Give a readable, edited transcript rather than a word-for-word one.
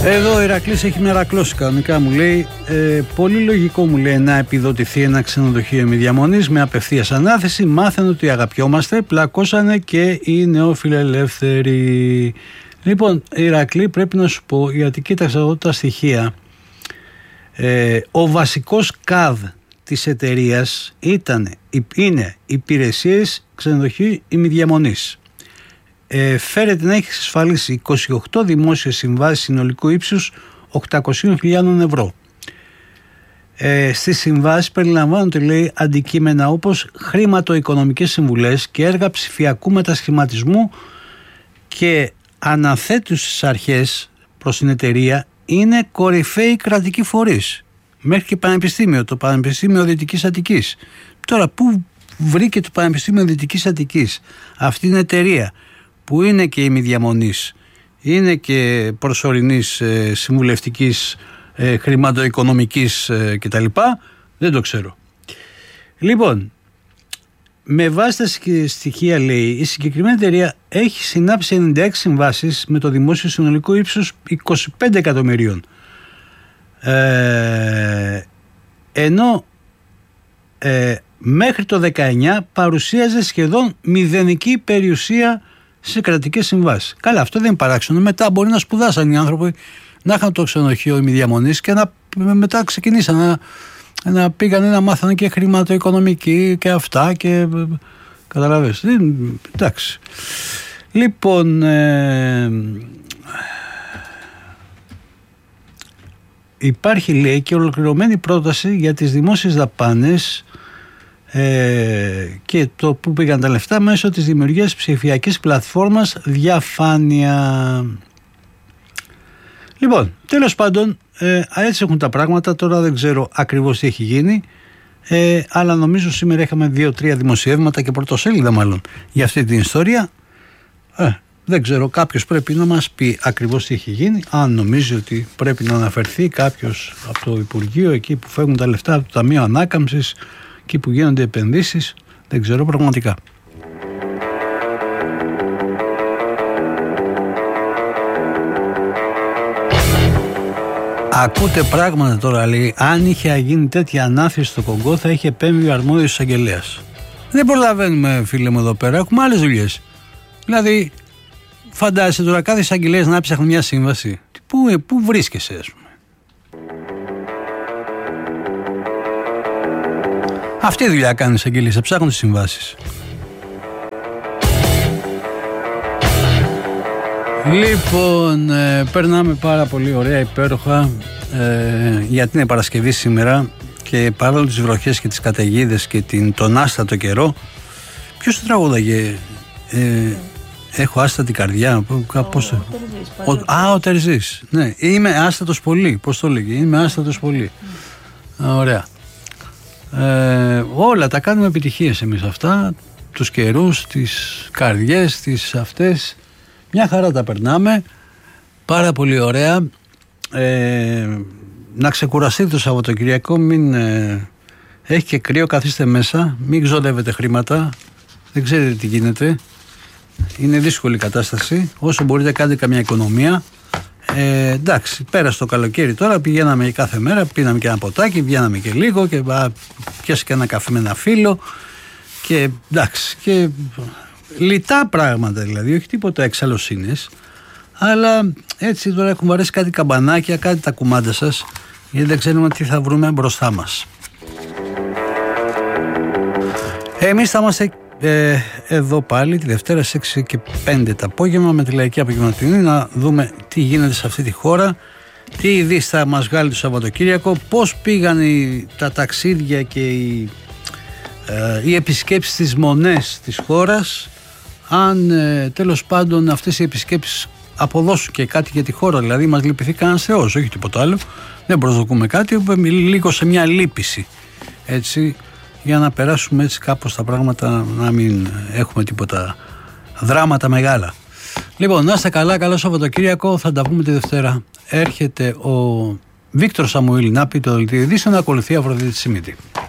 Εδώ ο Ηρακλής έχει μερακλώσει κανονικά, μου λέει. Πολύ λογικό, μου λέει, να επιδοτηθεί ένα ξενοδοχείο ημιδιαμονής με απευθείας ανάθεση. Μάθαινε ότι αγαπιόμαστε, πλακώσανε και οι νεοφιλελεύθεροι. Λοιπόν, Ηρακλή, πρέπει να σου πω, γιατί κοίταξα εδώ τα στοιχεία. Ο βασικός ΚΑΔ της εταιρείας είναι υπηρεσίες ξενοδοχείου ημιδιαμονής. Φέρεται να έχει εξασφαλίσει 28 δημόσιες συμβάσεις συνολικού ύψους 800.000 ευρώ. Στις συμβάσεις περιλαμβάνονται, λέει, αντικείμενα όπως χρηματοοικονομικές συμβουλές και έργα ψηφιακού μετασχηματισμού, και αναθέτουσες αρχές προς την εταιρεία είναι κορυφαίοι κρατικοί φορείς, μέχρι και πανεπιστήμιο, το Πανεπιστήμιο Δυτικής Αττικής. Τώρα, πού βρήκε το Πανεπιστήμιο Δυτικής Αττικής αυτή την εταιρεία που είναι και ημιδιαμονής, είναι και προσωρινής συμβουλευτικής, χρηματοοικονομικής κτλ. Δεν το ξέρω. Λοιπόν, με βάση τα στοιχεία, λέει, η συγκεκριμένη εταιρεία έχει συνάψει 96 συμβάσεις με το δημόσιο συνολικό ύψος 25 εκατομμυρίων. Ενώ μέχρι το 19 παρουσίαζε σχεδόν μηδενική περιουσία σε κρατικές συμβάσεις. Καλά, αυτό δεν είναι παράξενο. Μετά μπορεί να σπουδάσαν οι άνθρωποι, να είχαν το ξενοδοχείο ημιδιαμονής και μετά ξεκινήσαν να πήγαν να μάθουν και χρηματοοικονομική και αυτά, και καταλαβαίνεις. Εντάξει. Λοιπόν, υπάρχει, λέει, και ολοκληρωμένη πρόταση για τις δημόσιες δαπάνες και το που πήγαν τα λεφτά μέσω της δημιουργίας ψηφιακής πλατφόρμας Διαφάνεια. Λοιπόν, τέλος πάντων, έτσι έχουν τα πράγματα. Τώρα δεν ξέρω ακριβώς τι έχει γίνει, αλλά νομίζω σήμερα είχαμε 2-3 δημοσιεύματα και πρωτοσέλιδα μάλλον για αυτή την ιστορία. Δεν ξέρω, κάποιος πρέπει να μας πει ακριβώς τι έχει γίνει. Αν νομίζει ότι πρέπει να αναφερθεί κάποιος από το Υπουργείο, εκεί που φεύγουν τα λεφτά από το Ταμείο Ανάκαμψης, εκεί που γίνονται επενδύσεις, δεν ξέρω πραγματικά. Ακούτε πράγματα τώρα, λέει. Αν είχε γίνει τέτοια ανάθεση στο Κονγκό, θα είχε επέμβει ο αρμόδιος εισαγγελέας. Δεν προλαβαίνουμε, φίλε μου, εδώ πέρα. Έχουμε άλλες δουλειές. Δηλαδή, φαντάζεσαι τώρα κάθε εισαγγελέας να ψάχνει μια σύμβαση. Πού βρίσκεσαι, ας πούμε. Αυτή η δουλειά κάνει εισαγγελίες, θα ψάχνουν τις συμβάσεις. Λοιπόν, περνάμε πάρα πολύ ωραία, υπέροχα, γιατί είναι Παρασκευή σήμερα και παρόλο τις βροχές και τις καταιγίδες και τον άστατο καιρό. Ποιος το τραγούδαγε, έχω άστατη καρδιά, ο Τερζής. Ναι, είμαι άστατος πολύ, πώς το λέγε, είμαι άστατος πολύ. Ωραία. Όλα τα κάνουμε επιτυχίες εμείς αυτά, τους καιρούς, τις καρδιές, τις αυτές. Μια χαρά τα περνάμε, πάρα πολύ ωραία. Να ξεκουραστείτε το Σαββατοκυριακό, μην έχει και κρύο, καθίστε μέσα, μην ξοδεύετε χρήματα, δεν ξέρετε τι γίνεται, είναι δύσκολη η κατάσταση. Όσο μπορείτε κάντε καμιά οικονομία. Εντάξει, πέρασε το καλοκαίρι τώρα, πηγαίναμε κάθε μέρα, πίναμε και ένα ποτάκι, βγαίναμε και λίγο και πιάσε και ένα καφέ με ένα φίλο και εντάξει, και λιτά πράγματα, δηλαδή, όχι τίποτα εξαλλοσύνες, αλλά έτσι τώρα έχουν βαρέσει κάτι καμπανάκια, κάτι τα κουμάντα σας, γιατί δεν ξέρουμε τι θα βρούμε μπροστά μας. Εμείς θα είμαστε εδώ πάλι τη Δευτέρα στις 6 και 5 το απόγευμα με τη Λαϊκή Απογευματινή, να δούμε τι γίνεται σε αυτή τη χώρα, τι ειδήσεις θα μας βγάλει το Σαββατοκύριακο, πώς πήγαν τα ταξίδια και οι επισκέψεις στις μονές της χώρας, αν τέλος πάντων αυτές οι επισκέψεις αποδώσουν και κάτι για τη χώρα, δηλαδή μας λυπηθεί κανένας θεός, όχι τίποτα άλλο, δεν προσδοκούμε κάτι, λίγο σε μια λύπηση, έτσι, για να περάσουμε έτσι κάπως τα πράγματα, να μην έχουμε τίποτα δράματα μεγάλα. Λοιπόν, να είστε καλά, καλό Σαββατοκύριακο, θα τα πούμε τη Δευτέρα. Έρχεται ο Βίκτορ Σαμουήλ να πει το δελτίο ειδήσεων, ακολουθεί Αφροδίτη Σιμίτη.